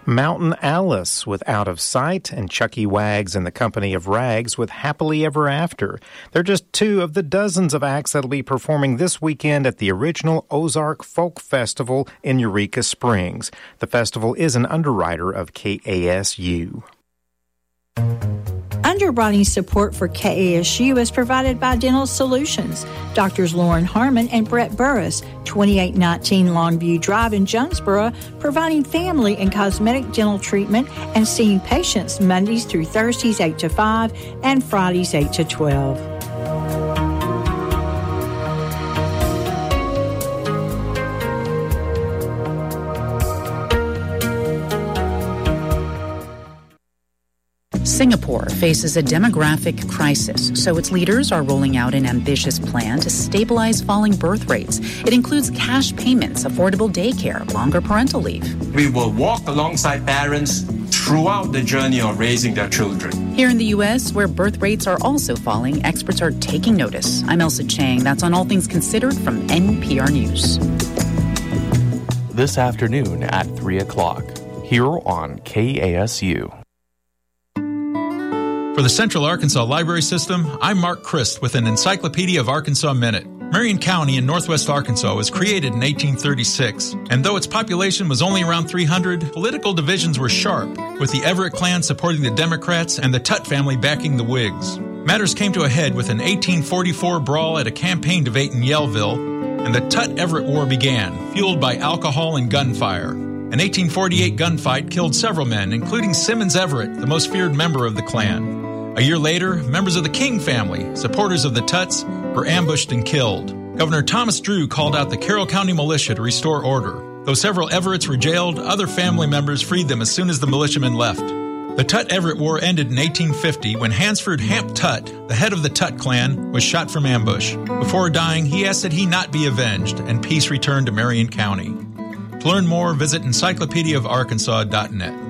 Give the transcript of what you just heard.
Mountain Alice with Out of Sight and Chucky Wags and the Company of Rags with Happily Ever After. They're just two of the dozens of acts that'll be performing this weekend at the Original Ozark Folk Festival in Eureka Springs. The festival is an underwriter of KASU. Underwriting support for KASU is provided by Dental Solutions. Doctors Lauren Harmon and Brett Burris, 2819 Longview Drive in Jonesboro, providing family and cosmetic dental treatment and seeing patients Mondays through Thursdays 8 to 5 and Fridays 8 to 12. Singapore faces a demographic crisis, so its leaders are rolling out an ambitious plan to stabilize falling birth rates. It includes cash payments, affordable daycare, longer parental leave. We will walk alongside parents throughout the journey of raising their children. Here in the U.S., where birth rates are also falling, experts are taking notice. I'm Elsa Chang. That's on All Things Considered from NPR News. This afternoon at 3 o'clock, here on KASU. For the Central Arkansas Library System, I'm Mark Christ with an Encyclopedia of Arkansas Minute. Marion County in northwest Arkansas was created in 1836, and though its population was only around 300, political divisions were sharp, with the Everett clan supporting the Democrats and the Tutt family backing the Whigs. Matters came to a head with an 1844 brawl at a campaign debate in Yellville, and the Tutt-Everett War began, fueled by alcohol and gunfire. An 1848 gunfight killed several men, including Simmons Everett, the most feared member of the clan. A year later, members of the King family, supporters of the Tutts, were ambushed and killed. Governor Thomas Drew called out the Carroll County militia to restore order. Though several Everetts were jailed, other family members freed them as soon as the militiamen left. The Tutt-Everett War ended in 1850 when Hansford Hamp Tutt, the head of the Tutt clan, was shot from ambush. Before dying, he asked that he not be avenged, and peace returned to Marion County. To learn more, visit encyclopediaofarkansas.net.